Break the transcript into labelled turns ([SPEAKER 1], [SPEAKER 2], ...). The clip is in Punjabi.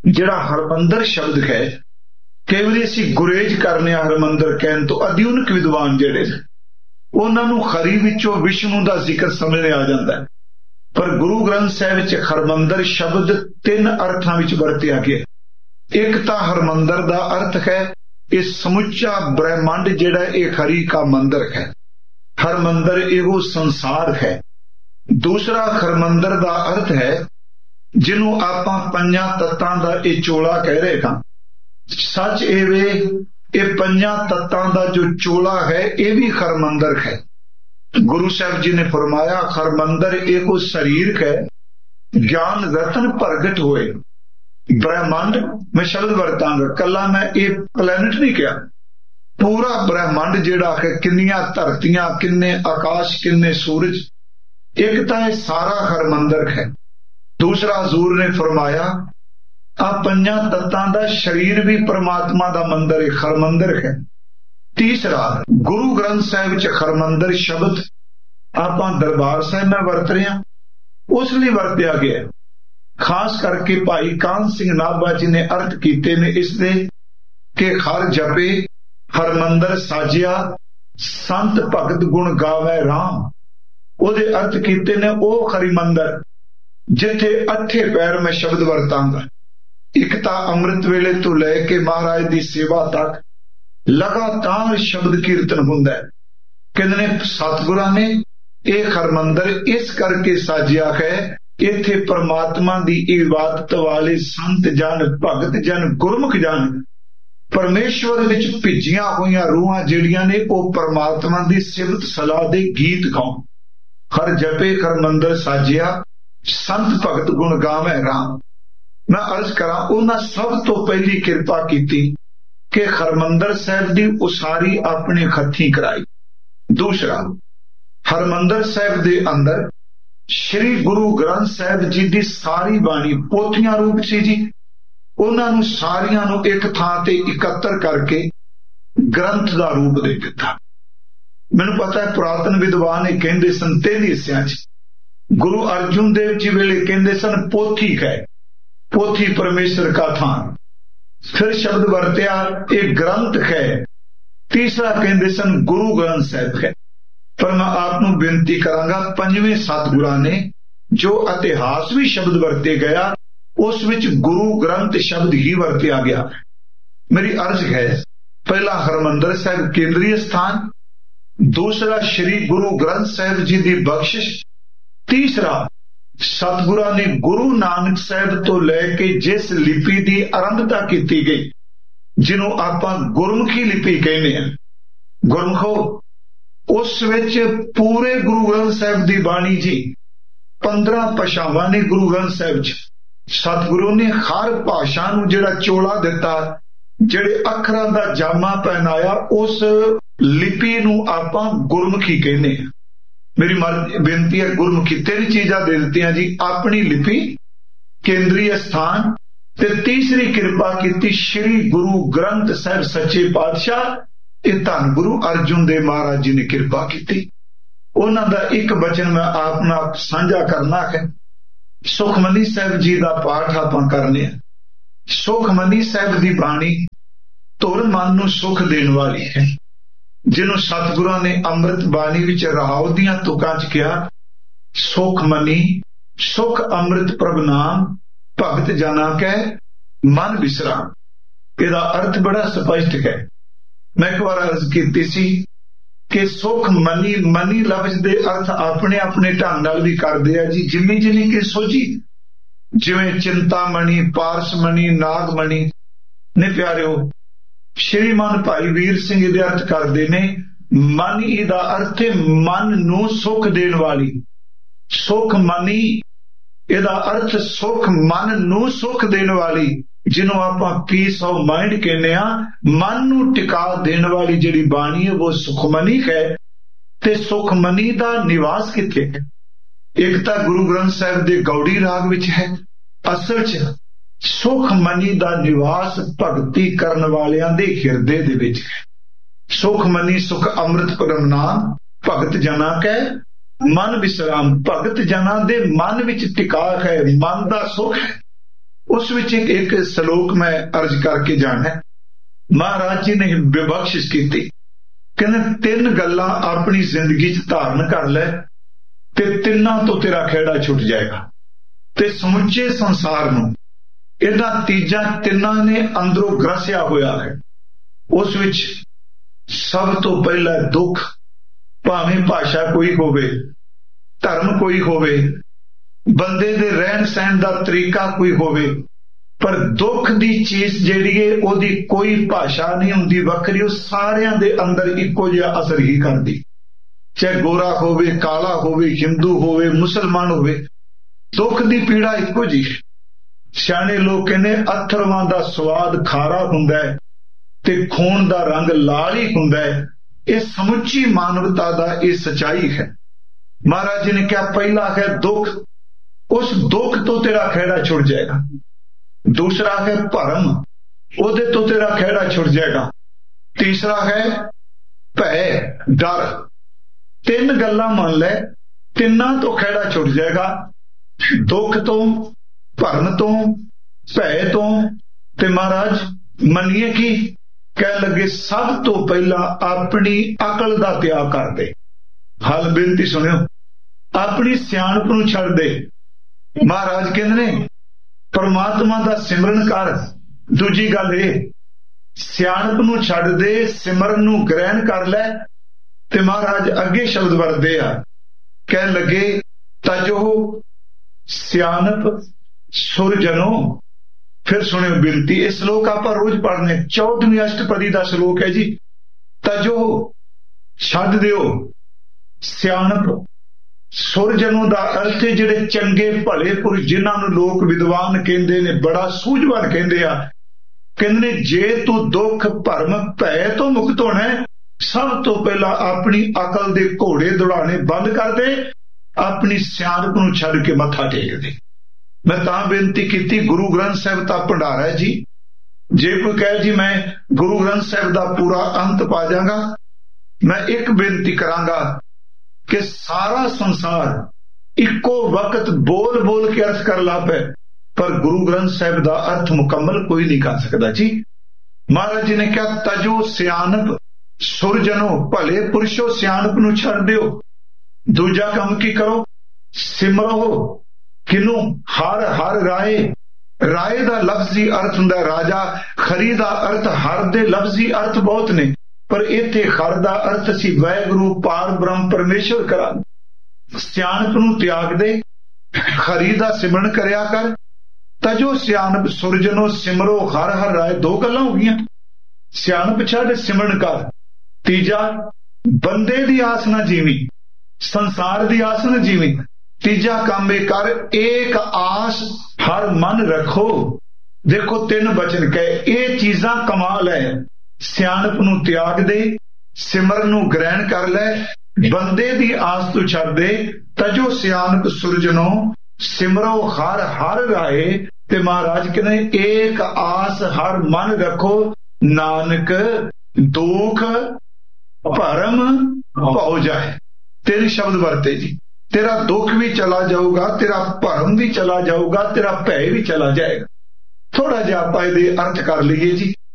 [SPEAKER 1] ਜਿਹੜਾ ਹਰਮੰਦਰ ਸ਼ਬਦ ਹੈ, ਕਈ ਵਾਰੀ ਅਸੀਂ ਗੁਰੇਜ ਕਰਨੇ ਆ ਹਰਮੰਦਰ ਕਹਿਣ ਤੋਂ। ਅਧਿਉਨਕ ਵਿਦਵਾਨ ਜਿਹੜੇ ਨੇ ਉਹਨਾਂ ਨੂੰ ਖਰੀ ਵਿੱਚੋਂ ਵਿਸ਼ਨੂੰ ਦਾ ਜ਼ਿਕਰ ਸਮਝ ਆ ਜਾਂਦਾ ਹੈ, ਪਰ ਗੁਰੂ ਗ੍ਰੰਥ ਸਾਹਿਬ ਵਿੱਚ ਹਰਮੰਦਰ ਸ਼ਬਦ 3 ਅਰਥਾਂ ਵਿੱਚ ਵਰਤਿਆ ਗਿਆ। ਇੱਕ ਤਾਂ ਹਰਮੰਦਰ ਦਾ ਅਰਥ ਹੈ ਇਹ ਸਮੁੱਚਾ ਬ੍ਰਹਿਮੰਡ ਜਿਹੜਾ ਇਹ ਹਰੀ ਕਾ ਮੰਦਰ ਹੈ, ਹਰਮੰਦਰ ਇਹੋ ਸੰਸਾਰ ਹੈ। ਦੂਸਰਾ ਹਰਮੰਦਰ ਦਾ ਅਰਥ ਹੈ ਜਿਹਨੂੰ ਆਪਾਂ 5 ਤੱਤਾਂ ਦਾ ਇਹ ਚੋਲਾ ਕਹਿ ਰਹੇ ਹਾਂ। ਸੱਚ ਇਹ ਵੇ ਇਹ 5 ਤੱਤਾਂ ਦਾ ਜੋ ਚੋਲਾ ਹੈ ਇਹ ਵੀ ਹਰਮੰਦਰ ਹੈ। ਗੁਰੂ ਸਾਹਿਬ ਜੀ ਨੇ ਫਰਮਾਇਆ ਹਰਮੰਦਰ ਇਹੋ ਸਰੀਰ ਹੈ ਗਿਆਨ ਰਤਨ ਪ੍ਰਗਟ ਹੋਏ। ਬ੍ਰਹਿਮੰਡ ਮੈਂ ਸ਼ਬਦ ਵਰਤਾਂਗਾ, ਕੱਲਾ ਮੈਂ ਇਹ ਪਲੈਨਟ ਨਹੀਂ ਕਿਹਾ, ਪੂਰਾ ਬ੍ਰਹਿਮੰਡ ਜਿਹੜਾ ਹੈ, ਕਿੰਨੀਆਂ ਧਰਤੀਆਂ, ਕਿੰਨੇ ਆਕਾਸ਼, ਕਿੰਨੇ ਸੂਰਜ, ਇੱਕ ਤਾਂ ਇਹ ਸਾਰਾ ਹਰਮੰਦਰ ਹੈ। ਦੂਸਰਾ ਹਜ਼ੂਰ ਨੇ ਫਰਮਾਇਆ ਆ 5 ਤੱਤਾਂ ਦਾ ਸਰੀਰ ਵੀ ਪਰਮਾਤਮਾ ਦਾ ਮੰਦਰ ਹੈ, ਹਰਮੰਦਰ ਹੈ। ਤੀਸਰਾ ਗੁਰੂ ਗ੍ਰੰਥ ਸਾਹਿਬ ਵਿੱਚ ਹਰਮੰਦਰ ਸ਼ਬਦ ਆਪਾਂ ਦਰਬਾਰ ਸਾਹਿਬ में ਵਰਤ ਰਹੇ ਹਾਂ, ਉਸ ਲਈ ਵਰਤਿਆ ਗਿਆ। ਖਾਸ ਕਰਕੇ ਭਾਈ ਕਾਹਨ ਸਿੰਘ ਨਾਭਾ ਜੀ ਨੇ ਅਰਥ ਕੀਤੇ ਨੇ ਇਸ ਦੇ ਕਿ ਹਰ ਜਪੇ ਹਰਮੰਦਰ ਸਾਜਿਆ ਸੰਤ ਭਗਤ ਗੁਣ ਗਾਵੇ ਰਾਮ। ਉਹਦੇ ਅਰਥ ਕੀਤੇ ਨੇ ਉਹ ਹਰਿਮੰਦਰ ਜਿੱਥੇ 8 ਪੈਰ ਮੈਂ ਸ਼ਬਦ ਵਰਤਾਂਗਾ। ਇੱਕ ਤਾਂ ਅੰਮ੍ਰਿਤ ਵੇਲੇ ਤੋਂ ਲੈ ਕੇ ਮਹਾਰਾਜ ਦੀ ਸੇਵਾ ਤੱਕ ਲਗਾਤਾਰ ਸ਼ਬਦ ਕੀਰਤਨ ਹੁੰਦਾ ਹੈ। ਕਹਿੰਦੇ ਨੇ ਸਤਿਗੁਰਾਂ ਨੇ ਇਹ ਹਰਮੰਦਰ ਇਸ ਕਰਕੇ ਸਾਜਿਆ ਹੈ, ਇੱਥੇ ਪਰਮਾਤਮਾ ਦੀ ਇਬਾਦਤ ਵਾਲੇ ਸੰਤ ਜਨ, ਭਗਤ ਜਨ, ਗੁਰਮੁਖ ਜਨ, ਪਰਮੇਸ਼ਵਰ ਵਿੱਚ ਭਿੱਜੀਆਂ ਹੋਈਆਂ ਰੂਹਾਂ ਜਿਹੜੀਆਂ ਨੇ ਉਹ ਪਰਮਾਤਮਾ ਦੀ ਸਿਫਤ ਸਲਾਹ ਦੇ ਗੀਤ ਗਾਉਣ। ਹਰ ਜਪੇ ਹਰਮੰਦਰ ਸਾਜਿਆ ਸੰਤ ਭਗਤ ਗੁਣ ਗਾਵੇ ਰਾਮ। ਮੈਂ ਅਰਜ਼ ਕਰਾਂ ਉਹਨਾਂ ਸਭ ਤੋਂ ਪਹਿਲੀ ਕਿਰਪਾ ਕੀਤੀ ਕਿ ਹਰਮੰਦਰ ਸਾਹਿਬ ਦੀ ਉਸਾਰੀ ਆਪਣੇ ਹੱਥੀਂ ਕਰਾਈ। ਦੂਸਰਾ ਹਰਮੰਦਰ ਸਾਹਿਬ ਦੇ ਅੰਦਰ ਸ਼੍ਰੀ ਗੁਰੂ ਗ੍ਰੰਥ ਸਾਹਿਬ ਜੀ ਦੀ ਸਾਰੀ ਬਾਣੀ ਪੋਥੀਆਂ ਰੂਪ ਸੀ ਜੀ, ਉਹਨਾਂ ਨੂੰ ਸਾਰੀਆਂ ਨੂੰ ਇੱਕ ਥਾਂ ਤੇ ਇਕੱਤਰ ਕਰਕੇ ਗ੍ਰੰਥ ਦਾ ਰੂਪ ਦੇ ਦਿੱਤਾ। ਮੈਨੂੰ ਪਤਾ ਹੈ ਪੁਰਾਤਨ ਵਿਦਵਾਨ ਇਹ ਕਹਿੰਦੇ ਸਨ 3 ਹਿੱਸਿਆਂ 'ਚ। ਗੁਰੂ ਅਰਜੁਨ ਦੇਵ ਜੀ ਵੇਲੇ ਕਹਿੰਦੇ ਸਨ ਪੋਥੀ ਹੈ, ਪੋਥੀ ਪਰਮੇਸ਼ਰ ਕਾ ਥਾਨ। ਫਿਰ ਸ਼ਬਦ ਵਰਤਿਆ ਇਹ ਗ੍ਰੰਥ ਹੈ। ਤੀਸਰਾ ਕਹਿੰਦੇ ਸਨ ਗੁਰੂ ਗ੍ਰੰਥ ਸਾਹਿਬ ਹੈ। ਪਰ ਮੈਂ ਆਪ ਨੂੰ ਬੇਨਤੀ ਕਰਾਂਗਾ 5ਵੇਂ ਸਤਿਗੁਰਾਂ ਨੇ ਜੋ ਇਤਿਹਾਸ ਵੀ ਸ਼ਬਦ ਵਰਤੇ ਗਿਆ ਉਸ ਵਿੱਚ ਗੁਰੂ ਗ੍ਰੰਥ ਸ਼ਬਦ ਹੀ ਵਰਤਿਆ ਗਿਆ। ਮੇਰੀ ਅਰਜ਼ ਹੈ ਪਹਿਲਾ ਹਰਮੰਦਰ ਸਾਹਿਬ ਕੇਂਦਰੀ ਸਥਾਨ, ਦੂਸਰਾ ਸ਼੍ਰੀ ਗੁਰੂ ਗ੍ਰੰਥ ਸਾਹਿਬ ਜੀ ਦੀ ਬਖਸ਼ਿਸ਼, ਤੀਸਰਾ ਸਤਿਗੁਰਾਂ ਨੇ ਗੁਰੂ ਨਾਨਕ ਸਾਹਿਬ ਤੋਂ ਲੈ ਕੇ ਜਿਸ ਲਿਪੀ ਦੀ ਆਰੰਭਤਾ ਕੀਤੀ ਗਈ ਜਿਹਨੂੰ ਆਪਾਂ ਗੁਰਮੁਖੀ ਲਿਪੀ ਕਹਿੰਦੇ ਹਾਂ, ਗੁਰਮੁਖੋ, ਉਸ ਵਿੱਚ ਪੂਰੇ ਗੁਰੂ ਗ੍ਰੰਥ ਸਾਹਿਬ ਦੀ ਬਾਣੀ ਜੀ 15 ਭਾਸ਼ਾਵਾਂ ਨੇ ਗੁਰੂ ਗ੍ਰੰਥ ਸਾਹਿਬ 'ਚ। ਸਤਿਗੁਰੂ ਨੇ ਹਰ ਭਾਸ਼ਾ ਨੂੰ ਜਿਹੜਾ ਚੋਲਾ ਦਿੱਤਾ, ਜਿਹੜੇ ਅੱਖਰਾਂ ਦਾ ਜਾਮਾ ਪਹਿਨਾਇਆ, ਉਸ ਲਿਪੀ ਨੂੰ ਆਪਾਂ ਗੁਰਮੁਖੀ ਕਹਿੰਦੇ ਹਾਂ। ਮੇਰੀ ਬੇਨਤੀ ਹੈ ਗੁਰਮੁਖੀ 3 ਚੀਜ਼ਾਂ ਦੇ ਦਿੱਤੀਆਂ ਜੀ, ਆਪਣੀ ਲਿਪੀ, ਕੇਂਦਰੀ ਸਥਾਨ ਤੇ ਤੀਸਰੀ ਕਿਰਪਾ ਕੀਤੀ ਸ਼੍ਰੀ ਗੁਰੂ ਗ੍ਰੰਥ ਸਾਹਿਬ ਸੱਚੇ ਪਾਤਸ਼ਾਹ। ਇਹ ਧੰਨ ਗੁਰੂ ਅਰਜੁਨ ਦੇਵ ਮਹਾਰਾਜ ਜੀ ਨੇ ਕਿਰਪਾ ਕੀਤੀ। ਉਹਨਾਂ ਦਾ ਇੱਕ ਬਚਨ ਮੈਂ ਆਪ ਨਾਲ ਸਾਂਝਾ ਕਰਨਾ ਹੈ। ਸੁਖਮਨੀ ਸਾਹਿਬ ਜੀ ਦਾ ਪਾਠ ਆਪਾਂ ਕਰਨੇ ਆ। ਸੁਖਮਨੀ ਸਾਹਿਬ ਦੀ ਬਾਣੀ ਧੁਰ ਮਨ ਨੂੰ ਸੁਖ ਦੇਣ ਵਾਲੀ ਹੈ, ਜਿਹਨੂੰ ਸਤਿਗੁਰਾਂ ਨੇ ਅੰਮ੍ਰਿਤ ਬਾਣੀ ਵਿੱਚ ਰਹਾਉ ਦੀਆਂ ਤੁਕਾਂ 'ਚ ਕਿਹਾ, ਸੁਖਮਨੀ ਸੁਖ ਅੰਮ੍ਰਿਤ ਪ੍ਰਭ ਨਾਮ ਭਗਤ ਜਨਾ ਕੈ ਮਨ ਵਿਸਰਾਮ। ਇਹਦਾ ਅਰਥ ਬੜਾ ਸਪਸ਼ਟ ਹੈ। ਮੈਂ ਇੱਕ ਵਾਰ ਅਰਜ਼ ਕੀਤੀ ਸੀ ਕਿ ਸੁਖ ਮਨੀ, ਮਨੀ ਲਫ਼ਜ਼ ਦੇ ਅਰਥ ਆਪਣੇ ਆਪਣੇ ਢੰਗ ਨਾਲ ਵੀ ਕਰਦੇ ਆ ਜੀ, ਜਿੰਨੀ ਕਿ ਸੋਝੀ, ਜਿਵੇਂ ਚਿੰਤਾਮਣੀ, ਪਾਰਸਮਣੀ, ਨਾਗਮਣੀ ਨੇ। ਪਿਆਰਿਓ, ਸ਼੍ਰੀਮਾਨ ਭਾਈ ਵੀਰ ਸਿੰਘ ਇਹਦੇ ਅਰਥ ਕਰਦੇ ਨੇ, ਮਨੀ ਦਾ ਅਰਥ ਹੈ ਮਨ ਨੂੰ ਸੁਖ ਦੇਣ ਵਾਲੀ। ਸੁਖ ਮਨੀ ਇਹਦਾ ਅਰਥ ਸੁਖ ਮਨ ਨੂੰ ਸੁਖ ਦੇਣ ਵਾਲੀ, ਜਿਹਨੂੰ ਆਪਾਂ ਪੀਸ ਆਫ ਮਾਈਂਡ ਕਹਿੰਦੇ ਆ, ਮਨ ਨੂੰ ਟਿਕਾ ਦੇਣ ਵਾਲੀ ਜਿਹੜੀ ਬਾਣੀ ਹੈ ਉਹ ਸੁਖਮਨੀ ਹੈ। ਤੇ ਸੁਖਮਨੀ ਦਾ ਨਿਵਾਸ ਕਿੱਥੇ ਹੈ? ਇੱਕ ਤਾਂ ਗੁਰੂ ਗ੍ਰੰਥ ਸਾਹਿਬ ਦੇ ਗੌੜੀ ਰਾਗ ਵਿੱਚ ਹੈ। ਅਸਲ 'ਚ ਸੁਖਮਨੀ ਦਾ ਨਿਵਾਸ ਭਗਤੀ ਕਰਨ ਵਾਲਿਆਂ ਦੇ ਹਿਰਦੇ ਦੇ ਵਿੱਚ ਹੈ। ਸੁਖਮਨੀ ਸੁਖ ਅੰਮ੍ਰਿਤ ਪਰਮ ਨਾਮ ਭਗਤ ਜਨਾ ਕੈ ਮਨ ਵਿਸਰਾਮ। ਭਗਤ ਜਨਾਂ ਦੇ ਮਨ ਵਿੱਚ ਟਿਕਾ ਹੈ, ਮਨ ਦਾ ਸੁਖ ਹੈ। ਉਸ ਵਿੱਚ ਇੱਕ ਸ਼ਲੋਕ ਮੈਂ ਅਰਜ਼ ਕਰਕੇ ਜਾਣਾ। ਮਹਾਰਾਜ ਜੀ ਨੇ ਬਖਸ਼ਿਸ਼ ਕੀਤੀ, ਕਹਿੰਦੇ 3 ਗੱਲਾਂ ਆਪਣੀ ਜ਼ਿੰਦਗੀ 'ਚ ਧਾਰਨ ਕਰ ਲੈ ਤੇ 3 ਤੋਂ ਤੇਰਾ ਖਹਿੜਾ ਛੁੱਟ ਜਾਏਗਾ ਤੇ ਸਮੁੱਚੇ ਸੰਸਾਰ ਨੂੰ ਇਹਨਾਂ 3 ਨੇ ਅੰਦਰੋਂ ਗ੍ਰਸਿਆ ਹੋਇਆ ਹੈ। ਉਸ ਵਿੱਚ ਸਭ ਤੋਂ ਪਹਿਲਾ ਦੁੱਖ, ਭਾਵੇਂ ਭਾਸ਼ਾ ਕੋਈ ਹੋਵੇ, ਧਰਮ ਕੋਈ ਹੋਵੇ, ਬੰਦੇ ਦੇ ਰਹਿਣ ਸਹਿਣ ਦਾ ਤਰੀਕਾ ਕੋਈ ਹੋਵੇ, ਪਰ ਦੁੱਖ ਦੀ ਚੀਜ਼ ਜਿਹੜੀ ਹੈ ਉਹਦੀ ਕੋਈ ਭਾਸ਼ਾ ਨਹੀਂ ਹੁੰਦੀ ਵੱਖਰੀ, ਉਹ ਸਾਰਿਆਂ ਦੇ ਅੰਦਰ ਇੱਕੋ ਜਿਹਾ ਅਸਰ ਹੀ ਕਰਦੀ। ਚਾਹੇ ਗੋਰਾ ਹੋਵੇ, ਕਾਲਾ ਹੋਵੇ, ਹਿੰਦੂ ਹੋਵੇ, ਮੁਸਲਮਾਨ ਹੋਵੇ, ਦੁੱਖ ਦੀ ਪੀੜਾ ਇੱਕੋ ਜਿਹੀ। ਸਿਆਣੇ ਲੋਕ ਕਹਿੰਦੇ ਅਥਰਵਾਂ ਦਾ ਸਵਾਦ ਖਾਰਾ ਹੁੰਦਾ ਹੈ ਤੇ ਖੂਨ ਦਾ ਰੰਗ ਲਾਲ ਹੀ ਹੁੰਦਾ ਹੈ। ਇਹ ਸਮੁੱਚੀ ਮਾਨਵਤਾ ਦਾ ਇਹ ਸਚਾਈ ਹੈ। ਮਹਾਰਾਜ ਜੀ ਨੇ ਕਿਹਾ ਪਹਿਲਾ ਹੈ ਦੁੱਖ, ਉਸ ਦੁੱਖ ਤੋਂ ਤੇਰਾ ਖਹਿੜਾ ਛੁੱਟ ਜਾਏਗਾ। ਦੂਸਰਾ ਹੈ ਭਰਮ, ਉਹਦੇ ਤੋਂ ਤੇਰਾ ਖਹਿੜਾ ਛੁੱਟ ਜਾਏਗਾ। ਤੀਸਰਾ ਹੈ ਭੈ, ਡਰ। 3 ਗੱਲਾਂ ਮੰਨ ਲੈ, 3 ਤੋਂ ਖਹਿੜਾ ਛੁੱਟ ਜਾਏਗਾ। ਦੁੱਖ ਤੋਂ, ਭਰਮ ਤੋਂ, ਭੈ ਤੋਂ, ਤੇ ਮਹਾਰਾਜ ਮੰਨੀਏ ਕਿ ਕਹਿਣ ਲੱਗੇ ਸਭ ਤੋਂ ਪਹਿਲਾਂ ਆਪਣੀ ਅਕਲ ਦਾ ਤਿਆਗ ਕਰ ਦੇ। ਹਾਲ ਬੇਨਤੀ ਸੁਣਿਓ, ਆਪਣੀ ਸਿਆਣਪ ਨੂੰ ਛੱਡ ਦੇ। ਮਹਾਰਾਜ ਕਹਿੰਦੇ ਨੇ ਪਰਮਾਤਮਾ ਦਾ ਸਿਮਰਨ ਕਰ। ਦੂਜੀ ਗੱਲ ਇਹ, ਸਿਆਣਪ ਨੂੰ ਛੱਡ ਦੇ, ਸਿਮਰਨ ਨੂੰ ਗ੍ਰਹਿਣ ਕਰ ਲੈ। ਤੇ ਮਹਾਰਾਜ ਅੱਗੇ ਸ਼ਬਦ ਵਰਤਦੇ ਆ, ਕਹਿਣ ਲੱਗੇ ਤਜੋ ਸਿਆਣਪ ਸੁਰਜਨੋ। ਫਿਰ ਸੁਣਿਓ ਬੇਨਤੀ, ਇਹ ਸ਼ਲੋਕ ਆਪਾਂ ਰੋਜ਼ ਪੜ੍ਹਨੇ, 14ਵੀਂ ਅਸ਼ਟਪਦੀ ਦਾ ਸ਼ਲੋਕ ਹੈ ਜੀ। ਤਜੋ ਛੱਡ ਦਿਓ, ਸਿਆਣਪ ਸੁਰਜਨੋਂ ਦਾ ਅਰਥ ਹੈ ਜਿਹੜੇ ਚੰਗੇ ਭਲੇ ਪੁਰਸ਼, ਜਿਨ੍ਹਾਂ ਨੂੰ ਲੋਕ ਵਿਦਵਾਨ ਕਹਿੰਦੇ ਨੇ, ਬੜਾ ਸੂਝਵਾਨ ਕਹਿੰਦੇ ਆ। ਕਹਿੰਦੇ ਨੇ ਜੇ ਤੂੰ ਦੁੱਖ ਭਰਮ ਭੈ ਤੋਂ ਮੁਕਤ ਹੋਣਾ, ਸਭ ਤੋਂ ਪਹਿਲਾਂ ਆਪਣੀ ਅਕਲ ਦੇ ਘੋੜੇ ਦੌੜਾਣੇ ਬੰਦ ਕਰ ਦੇ, ਆਪਣੀ ਸਿਆਣਪ ਨੂੰ ਛੱਡ ਕੇ ਮੱਥਾ ਟੇਕ ਦੇ। ਮੈਂ ਤਾਂ ਬੇਨਤੀ ਕੀਤੀ, ਗੁਰੂ ਗ੍ਰੰਥ ਸਾਹਿਬ ਤਾਂ ਭੰਡਾਰਾ ਹੈ ਜੀ। ਜੇ ਕੋਈ ਕਹੇ ਜੀ ਮੈਂ ਗੁਰੂ ਗ੍ਰੰਥ ਸਾਹਿਬ ਦਾ ਪੂਰਾ ਅੰਤ ਪਾ ਜਾਵਾਂਗਾ, ਮੈਂ ਇੱਕ ਬੇਨਤੀ ਕਰਾਂਗਾ ਕਿ ਸਾਰਾ ਸੰਸਾਰ ਇੱਕੋ ਵਕਤ ਬੋਲ ਬੋਲ ਕੇ ਅਰਥ ਕਰ ਲਾ ਪਏ, ਪਰ ਗੁਰੂ ਗ੍ਰੰਥ ਸਾਹਿਬ ਦਾ ਅਰਥ ਮੁਕੰਮਲ ਕੋਈ ਨਹੀਂ ਕਰ ਸਕਦਾ ਜੀ। ਮਹਾਰਾਜ ਜੀ ਨੇ ਕਿਹਾ ਤਜੋ ਸਿਆਣਪ ਸੁਰਜਨੋ, ਭਲੇ ਪੁਰਸ਼ੋ ਸਿਆਣਪ ਨੂੰ ਛੱਡ ਦਿਓ। ਦੂਜਾ ਕੰਮ ਕੀ ਕਰੋ, ਸਿਮਰੋ। ਕਿਨੂੰ? ਹਰ ਹਰ ਰਾਏ। ਰਾਏ ਦਾ ਲਫ਼ਜ਼ੀ ਅਰਥ ਹੁੰਦਾ ਰਾਜਾ, ਖਰੀ ਦਾ ਅਰਥ ਹਰ ਦੇ ਲਫ਼ਜ਼ੀ ਅਰਥ ਬਹੁਤ ਨੇ, ਪਰ ਇੱਥੇ ਹਰ ਦਾ ਅਰਥ ਅਸੀਂ ਵਾਹਿਗੁਰੂ ਪਾਰ ਬ੍ਰਹਮ ਪਰਮੇਸ਼ਵਰ ਕਰਾਂਗੇ। ਸਿਆਣਪ ਨੂੰ ਤਿਆਗ ਦੇ, ਖਰੀ ਦਾ ਸਿਮਰਨ ਕਰਿਆ ਕਰ। ਤਜੋ ਸਿਆਣਪ ਸੁਰਜਨੋ ਸਿਮਰੋ ਹਰ ਹਰ ਰਾਏ। 2 ਗੱਲਾਂ ਹੋ ਗਈਆਂ, ਸਿਆਣਪ ਛੱਡ ਸਿਮਰਨ ਕਰ। ਤੀਜਾ, ਬੰਦੇ ਦੀ ਆਸ ਨਾ ਜੀਵੀ, ਸੰਸਾਰ ਦੀ ਆਸ ਨਾ ਜੀਵੀ। ਤੀਜਾ ਕੰਮ ਇਹ ਕਰ, ਏਕ ਆਸ ਹਰ ਮਨ ਰੱਖੋ। ਦੇਖੋ 3 ਬਚਨ ਕਹੇ, ਇਹ ਚੀਜ਼ਾਂ ਕਮਾਲ ਹੈ। ਸਿਆਣਪ ਨੂੰ ਤਿਆਗ ਦੇ, ਸਿਮਰਨ ਨੂੰ ਗ੍ਰਹਿਣ ਕਰ ਲੈ, ਬੰਦੇ ਦੀ ਆਸ ਤੋਂ ਛੱਡ ਦੇ। ਤਜੋ ਸਿਆਣਪ ਸੁਰਜਨੋ ਸਿਮਰੋ ਹਰ ਹਰ ਰਾਏ। ਤੇ ਮਹਾਰਾਜ ਕਹਿੰਦੇ ਏਕ ਆਸ ਹਰ ਮਨ ਰੱਖੋ, ਨਾਨਕ ਦੁੱਖ ਭਰਮ ਭਉ ਜਾਏ। 3 ਸ਼ਬਦ ਵਰਤੇ ਜੀ। ਤੇਰਾ ਦੁੱਖ ਵੀ ਚਲਾ ਜਾਊਗਾ, ਤੇਰਾ ਭਰਮ ਵੀ ਚਲਾ ਜਾਊਗਾ, ਤੇਰਾ ਭੈ ਵੀ ਚਲਾ ਜਾਏਗਾ। ਥੋੜਾ ਜਿਹਾ ਆਪਾਂ ਇਹਦੇ ਅਰਥ ਕਰ ਲਈਏ ਜੀ।